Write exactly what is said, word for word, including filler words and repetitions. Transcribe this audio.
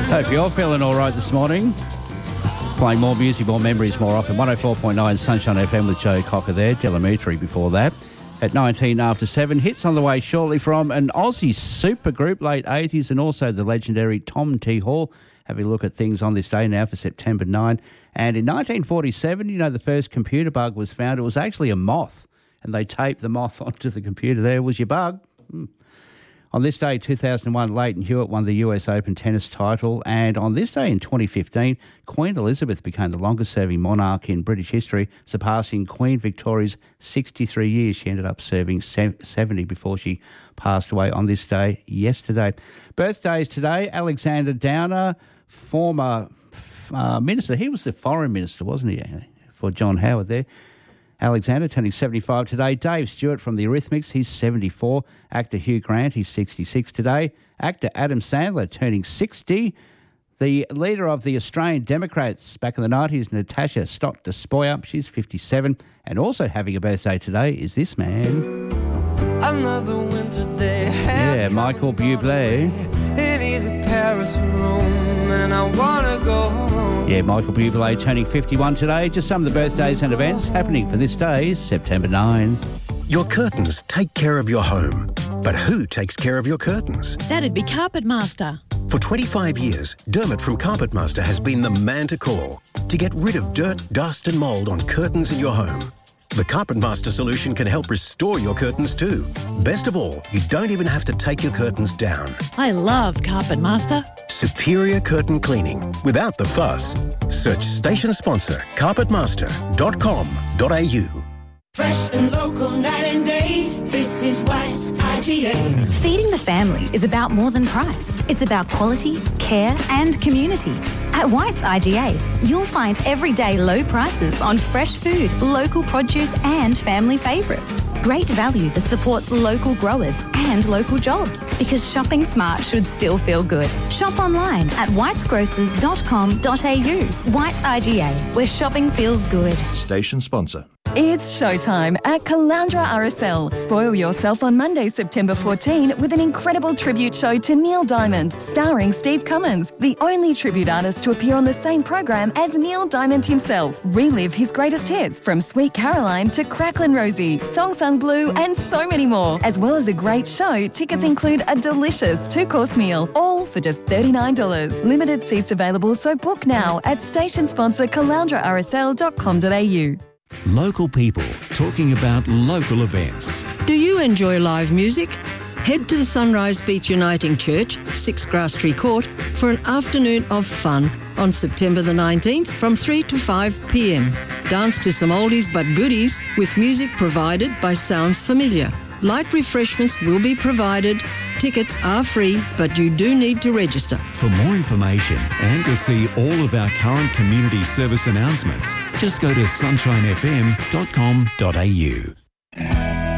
Hope you're feeling all right this morning. Playing more music, more memories, more often. one oh four point nine Sunshine F M with Joe Cocker there. Delamitri before that. At nineteen after seven. Hits on the way shortly from an Aussie supergroup, late eighties, and also the legendary Tom T. Hall. Having a look at things on this day now for September ninth. And in nineteen forty-seven, you know, the first computer bug was found. It was actually a moth, and they taped the moth onto the computer. There was your bug. Hmm. On this day, two thousand one, Leighton Hewitt won the U S Open tennis title. And on this day in twenty fifteen, Queen Elizabeth became the longest-serving monarch in British history, surpassing Queen Victoria's sixty-three years. She ended up serving seventy before she passed away on this day yesterday. Birthdays today, Alexander Downer, former uh, minister. He was the foreign minister, wasn't he, for John Howard there. Alexander turning seventy-five today. Dave Stewart from the Eurythmics, he's seventy-four. Actor Hugh Grant, he's sixty-six today. Actor Adam Sandler turning sixty. The leader of the Australian Democrats back in the nineties, Natasha Stott Despoja, she's fifty-seven. And also having a birthday today is this man. Another winter day has Yeah, Michael Bublé. in either Paris or Rome, and I wanna go home. Yeah, Michael Bublé turning fifty-one today. Just some of the birthdays and events happening for this day, September ninth. Your curtains take care of your home. But who takes care of your curtains? That'd be Carpet Master. For twenty-five years, Dermot from Carpet Master has been the man to call to get rid of dirt, dust and mould on curtains in your home. The Carpet Master solution can help restore your curtains too. Best of all, you don't even have to take your curtains down. I love Carpet Master. Superior curtain cleaning without the fuss. Search station sponsor carpet master dot com dot a u. Fresh and local night and day. This is White's I G A. Feeding the family is about more than price. It's about quality, care and community. At White's I G A, you'll find everyday low prices on fresh food, local produce and family favourites. Great value that supports local growers and local jobs, because shopping smart should still feel good. Shop online at whites grocers dot com dot a u. White's I G A, where shopping feels good. Station sponsor. It's showtime at Caloundra R S L. Spoil yourself on Monday, September fourteenth with an incredible tribute show to Neil Diamond, starring Steve Cummins, the only tribute artist to appear on the same program as Neil Diamond himself. Relive his greatest hits from Sweet Caroline to Cracklin' Rosie, Song Sung Blue and so many more. As well as a great show, tickets include a delicious two-course meal, all for just thirty-nine dollars. Limited seats available, so book now at station sponsor caloundra r s l dot com dot a u. Local people talking about local events. Do you enjoy live music? Head to the Sunrise Beach Uniting Church, six Grass Tree Court, for an afternoon of fun on September the nineteenth from three to five p m. Dance to some oldies but goodies with music provided by Sounds Familiar. Light refreshments will be provided. Tickets are free, but you do need to register. For more information and to see all of our current community service announcements, just go to sunshine f m dot com dot a u.